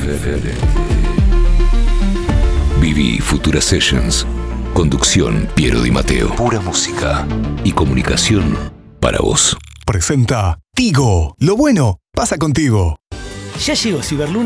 Viví Futura Sessions. Conducción Piero Di Matteo. Pura música y comunicación para vos. Presenta Tigo. Lo bueno pasa contigo. Ya llegó Ciberlunes.